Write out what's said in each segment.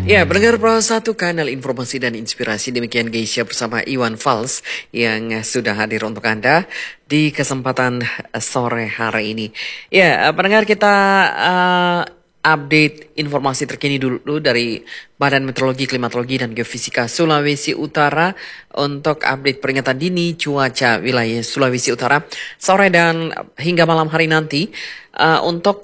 Ya, pendengar Pro Satu Kanal Informasi dan Inspirasi. Demikian Geisha bersama Iwan Fals yang sudah hadir untuk Anda di kesempatan sore hari ini. Ya, pendengar kita update informasi terkini dulu dari Badan Meteorologi, Klimatologi dan Geofisika Sulawesi Utara untuk update peringatan dini cuaca wilayah Sulawesi Utara sore dan hingga malam hari nanti untuk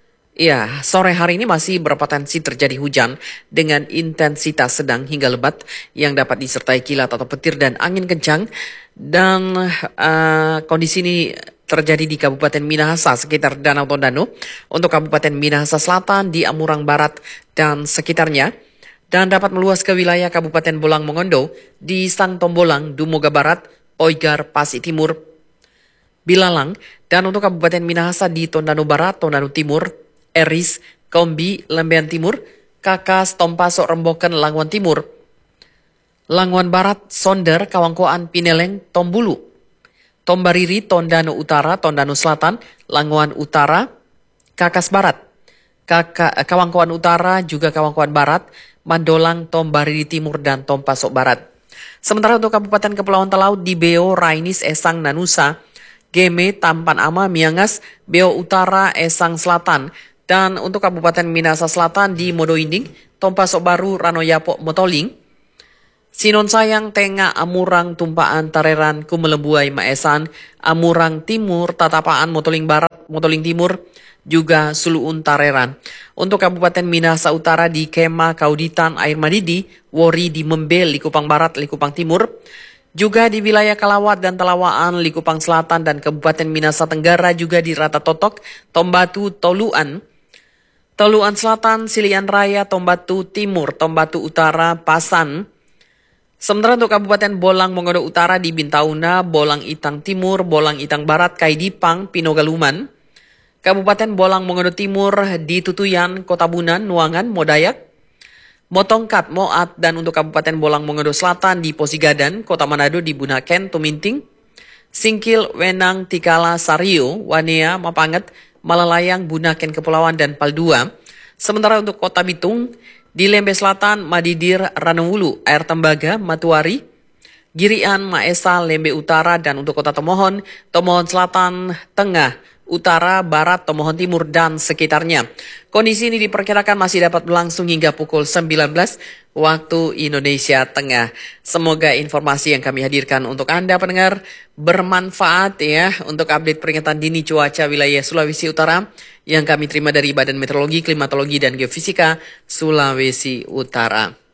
ya, sore hari ini masih berpotensi terjadi hujan dengan intensitas sedang hingga lebat yang dapat disertai kilat atau petir dan angin kencang. Dan kondisi ini terjadi di Kabupaten Minahasa sekitar Danau Tondano, untuk Kabupaten Minahasa Selatan di Amurang Barat dan sekitarnya, dan dapat meluas ke wilayah Kabupaten Bolang Mongondo di Sang Tombolang, Dumoga Barat, Oigar, Pasir Timur, Bilalang, dan untuk Kabupaten Minahasa di Tondano Barat, Tondano Timur, Eris, Kombi, Lembean Timur, Kakas, Tompasok, Remboken, Languan Timur, Languan Barat, Sonder, Kawangkoan, Pineleng, Tombulu, Tombariri, Tondano Utara, Tondano Selatan, Languan Utara, Kakas Barat, Kawangkoan Utara, juga Kawangkoan Barat, Mandolang, Tombariri Timur, dan Tompasok Barat. Sementara untuk Kabupaten Kepulauan Talaut di Beo, Rainis, Esang, Nanusa, Geme, Tampan Ama, Miangas, Beo Utara, Esang Selatan. Dan untuk Kabupaten Minahasa Selatan di Modoinding, Tompasok Baru, Ranoyapo, Motoling, Sinon Sayang, Tengah, Amurang, Tumpaan, Tareran, Kumelembuai, Maesan, Amurang Timur, Tatapaan, Motoling Barat, Motoling Timur, juga Suluun, Tareran. Untuk Kabupaten Minahasa Utara di Kema, Kauditan, Air Madidi, Wori di Membel, Likupang Barat, Likupang Timur, juga di wilayah Kalawat dan Telawaan, Likupang Selatan, dan Kabupaten Minahasa Tenggara juga di Rata Totok, Tombatu, Toluan, Toluan Selatan, Silian Raya, Tombatu Timur, Tombatu Utara, Pasan. Sementara untuk Kabupaten Bolang Mongondo Utara di Bintauna, Bolang Itang Timur, Bolang Itang Barat, Kaidipang, Pinogaluman. Kabupaten Bolang Mongondo Timur di Tutuyan, Kota Bunan, Nuangan, Modayak, Motongkat, Moat, dan untuk Kabupaten Bolang Mongondo Selatan di Posigadan, Kota Manado di Bunaken, Tuminting, Singkil, Wenang, Tikala, Sario, Wanea, Mapanget, Malalayang, Bunaken Kepulauan, dan Paldua. Sementara untuk Kota Bitung di Lembe Selatan, Madidir, Ranowulu, Air Tembaga, Matuari, Girian, Maesa, Lembe Utara, dan untuk Kota Tomohon, Tomohon Selatan, Tengah, Utara, Barat, Tomohon Timur, dan sekitarnya. Kondisi ini diperkirakan masih dapat berlangsung hingga pukul 19 waktu Indonesia Tengah. Semoga informasi yang kami hadirkan untuk Anda pendengar bermanfaat ya untuk update peringatan dini cuaca wilayah Sulawesi Utara yang kami terima dari Badan Meteorologi, Klimatologi dan Geofisika Sulawesi Utara.